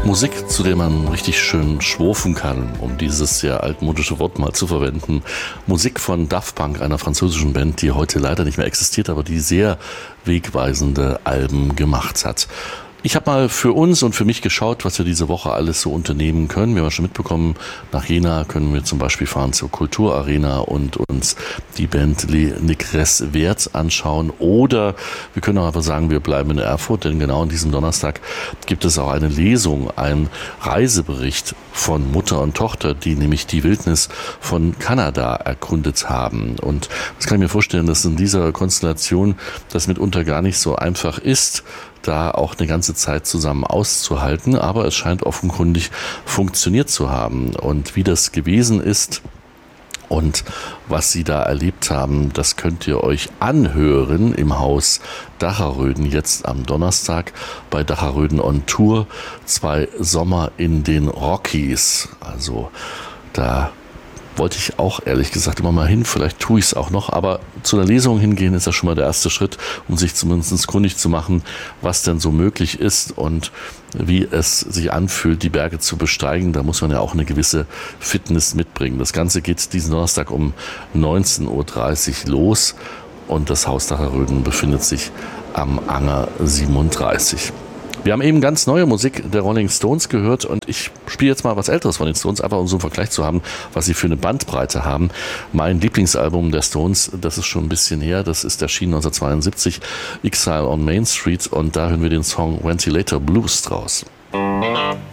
Musik, zu der man richtig schön schwofen kann, um dieses sehr altmodische Wort mal zu verwenden. Musik von Daft Punk, einer französischen Band, die heute leider nicht mehr existiert, aber die sehr wegweisende Alben gemacht hat. Ich habe mal für uns und für mich geschaut, was wir diese Woche alles so unternehmen können. Wir haben schon mitbekommen, nach Jena können wir zum Beispiel fahren zur Kulturarena und uns die Band Les Négresses Verts anschauen. Oder wir können auch einfach sagen, wir bleiben in Erfurt, denn genau an diesem Donnerstag gibt es auch eine Lesung, einen Reisebericht von Mutter und Tochter, die nämlich die Wildnis von Kanada erkundet haben. Und das kann ich mir vorstellen, dass in dieser Konstellation das mitunter gar nicht so einfach ist, da auch eine ganze Zeit zusammen auszuhalten, aber es scheint offenkundig funktioniert zu haben. Und wie das gewesen ist und was sie da erlebt haben, das könnt ihr euch anhören im Haus Dacharöden jetzt am Donnerstag bei Dacharöden on Tour. 2 Sommer in den Rockies. Also da wollte ich auch ehrlich gesagt immer mal hin, vielleicht tue ich es auch noch, aber zu einer Lesung hingehen ist ja schon mal der erste Schritt, um sich zumindest kundig zu machen, was denn so möglich ist und wie es sich anfühlt, die Berge zu besteigen. Da muss man ja auch eine gewisse Fitness mitbringen. Das Ganze geht diesen Donnerstag um 19.30 Uhr los und das Haus Dacharöden befindet sich am Anger 37. Wir haben eben ganz neue Musik der Rolling Stones gehört und ich spiele jetzt mal was Älteres von den Stones, einfach um so einen Vergleich zu haben, was sie für eine Bandbreite haben. Mein Lieblingsalbum der Stones, das ist schon ein bisschen her, das ist erschienen 1972, Exile on Main Street, und da hören wir den Song Ventilator Blues draus.